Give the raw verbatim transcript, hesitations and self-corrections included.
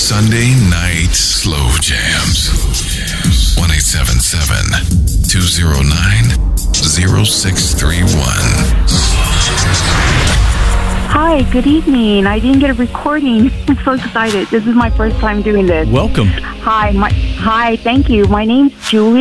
Sunday Night Slow Jams. one eight seven seven, two oh nine, oh six three one. Hi, good evening. I didn't get a recording. I'm so excited. This is my first time doing this. Welcome. Hi, my, hi, thank you. My name's Julie.